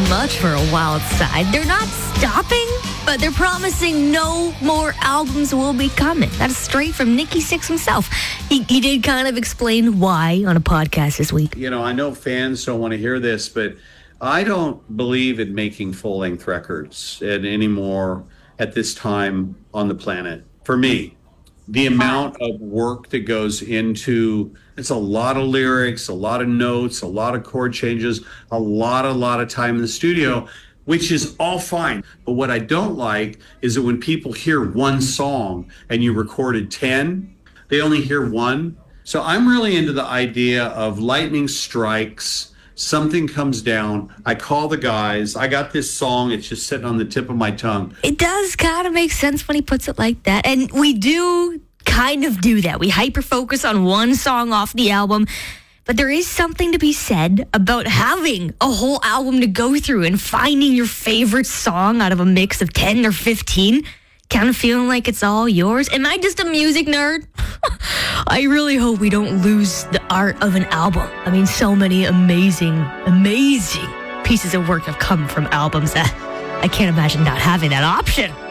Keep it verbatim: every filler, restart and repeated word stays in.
much for a wild side. They're not stopping, but they're promising no more albums will be coming. That's straight from Nikki Sixx himself. He, he did kind of explain why on a podcast this week. You know, I know fans don't want to hear this, but I don't believe in making full-length records anymore at this time on the planet. For me, the amount of work that goes into, it's a lot of lyrics, a lot of notes, a lot of chord changes, a lot, a lot of time in the studio, which is all fine. But what I don't like is that when people hear one song and you recorded ten, they only hear one. So I'm really into the idea of lightning strikes, something comes down, I call the guys, I got this song, it's just sitting on the tip of my tongue. It does kind of make sense when he puts it like that. And we do kind of do that. We hyper-focus on one song off the album. But there is something to be said about having a whole album to go through and finding your favorite song out of a mix of ten or fifteen. Kind of feeling like it's all yours. Am I just a music nerd? I really hope we don't lose the art of an album. I mean, so many amazing, amazing pieces of work have come from albums that I can't imagine not having that option.